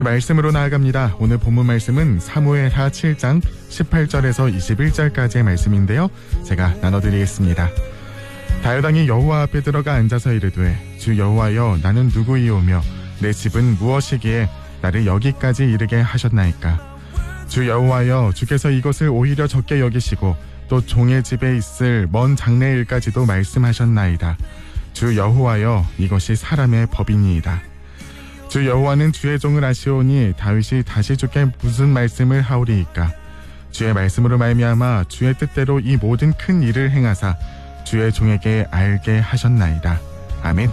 말씀으로 나아갑니다. 오늘 본문 말씀은 사무엘하 7장 18절에서 21절까지의 말씀인데요. 제가 나눠드리겠습니다. 다윗왕이 여호와 앞에 들어가 앉아서 이르되 주 여호와여 나는 누구이오며 내 집은 무엇이기에 나를 여기까지 이르게 하셨나이까. 주 여호와여 주께서 이것을 오히려 적게 여기시고 또 종의 집에 있을 먼 장래일까지도 말씀하셨나이다. 주 여호와여 이것이 사람의 법이니이다. 주 여호와는 주의 종을 아시오니 다윗이 다시 주께 무슨 말씀을 하오리이까. 주의 말씀으로 말미암아 주의 뜻대로 이 모든 큰 일을 행하사 주의 종에게 알게 하셨나이다. 아멘.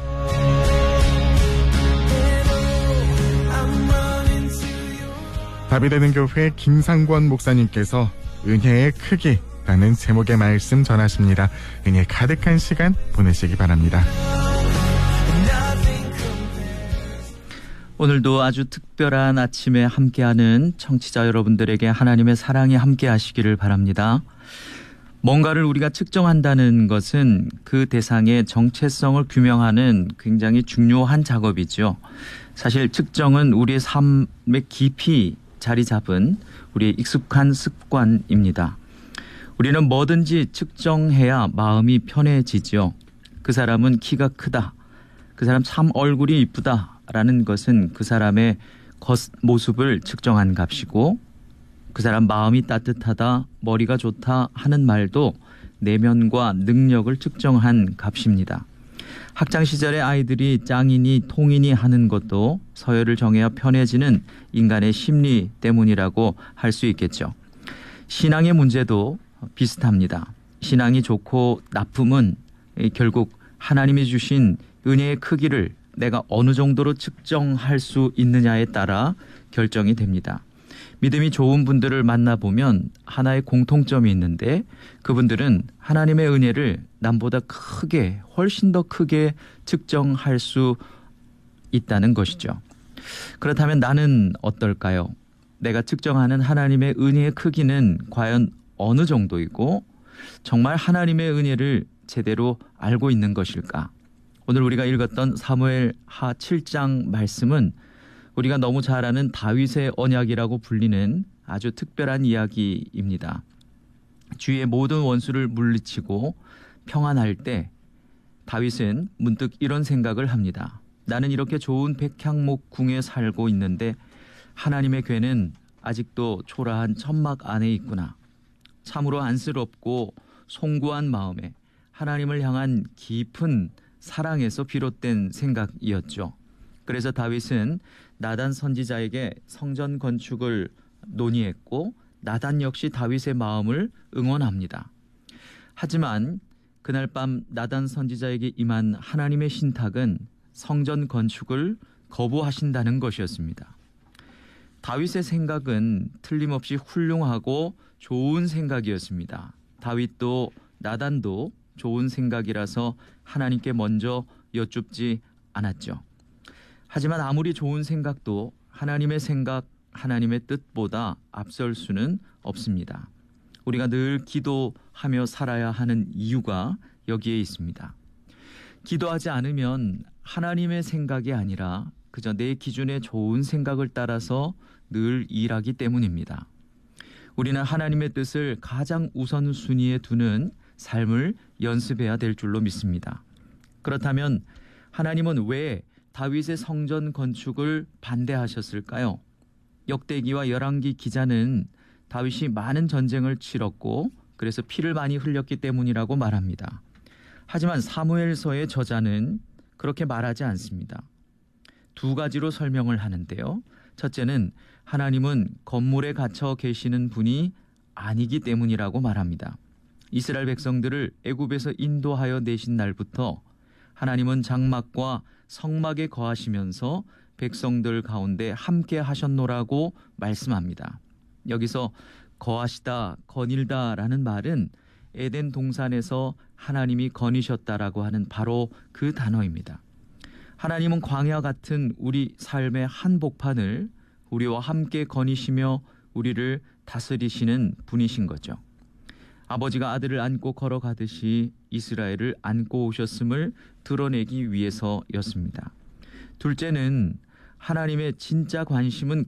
다비대능교회 김상권 목사님께서 은혜의 크기라는 제목의 말씀 전하십니다. 은혜 가득한 시간 보내시기 바랍니다. 오늘도 아주 특별한 아침에 함께하는 청취자 여러분들에게 하나님의 사랑이 함께하시기를 바랍니다. 뭔가를 우리가 측정한다는 것은 그 대상의 정체성을 규명하는 굉장히 중요한 작업이죠. 사실 측정은 우리의 삶에 깊이 자리 잡은 우리의 익숙한 습관입니다. 우리는 뭐든지 측정해야 마음이 편해지죠. 그 사람은 키가 크다. 그 사람 참 얼굴이 이쁘다. 라는 것은 그 사람의 겉모습을 측정한 값이고 그 사람 마음이 따뜻하다, 머리가 좋다 하는 말도 내면과 능력을 측정한 값입니다. 학창시절에 아이들이 짱이니 통이니 하는 것도 서열을 정해야 편해지는 인간의 심리 때문이라고 할 수 있겠죠. 신앙의 문제도 비슷합니다. 신앙이 좋고 나쁨은 결국 하나님이 주신 은혜의 크기를 내가 어느 정도로 측정할 수 있느냐에 따라 결정이 됩니다. 믿음이 좋은 분들을 만나보면 하나의 공통점이 있는데 그분들은 하나님의 은혜를 남보다 크게, 훨씬 더 크게 측정할 수 있다는 것이죠. 그렇다면 나는 어떨까요? 내가 측정하는 하나님의 은혜의 크기는 과연 어느 정도이고 정말 하나님의 은혜를 제대로 알고 있는 것일까? 오늘 우리가 읽었던 사무엘하 7장 말씀은 우리가 너무 잘 아는 다윗의 언약이라고 불리는 아주 특별한 이야기입니다. 주위의 모든 원수를 물리치고 평안할 때 다윗은 문득 이런 생각을 합니다. 나는 이렇게 좋은 백향목 궁에 살고 있는데 하나님의 궤는 아직도 초라한 천막 안에 있구나. 참으로 안쓰럽고 송구한 마음에 하나님을 향한 깊은 사랑에서 비롯된 생각이었죠. 그래서 다윗은 나단 선지자에게 성전 건축을 논의했고 나단 역시 다윗의 마음을 응원합니다. 하지만 그날 밤 나단 선지자에게 임한 하나님의 신탁은 성전 건축을 거부하신다는 것이었습니다. 다윗의 생각은 틀림없이 훌륭하고 좋은 생각이었습니다. 다윗도 나단도 좋은 생각이라서 하나님께 먼저 여쭙지 않았죠. 하지만 아무리 좋은 생각도 하나님의 생각, 하나님의 뜻보다 앞설 수는 없습니다. 우리가 늘 기도하며 살아야 하는 이유가 여기에 있습니다. 기도하지 않으면 하나님의 생각이 아니라 그저 내 기준에 좋은 생각을 따라서 늘 일하기 때문입니다. 우리는 하나님의 뜻을 가장 우선순위에 두는 삶을 연습해야 될 줄로 믿습니다. 그렇다면 하나님은 왜 다윗의 성전 건축을 반대하셨을까요? 역대기와 열왕기 기자는 다윗이 많은 전쟁을 치렀고 그래서 피를 많이 흘렸기 때문이라고 말합니다. 하지만 사무엘서의 저자는 그렇게 말하지 않습니다. 두 가지로 설명을 하는데요. 첫째는 하나님은 건물에 갇혀 계시는 분이 아니기 때문이라고 말합니다. 이스라엘 백성들을 애굽에서 인도하여 내신 날부터 하나님은 장막과 성막에 거하시면서 백성들 가운데 함께 하셨노라고 말씀합니다. 여기서 거하시다, 거닐다라는 말은 에덴 동산에서 하나님이 거니셨다라고 하는 바로 그 단어입니다. 하나님은 광야 같은 우리 삶의 한복판을 우리와 함께 거니시며 우리를 다스리시는 분이신 거죠. 아버지가 아들을 안고 걸어가듯이 이스라엘을 안고 오셨음을 드러내기 위해서였습니다. 둘째는 하나님의 진짜 관심은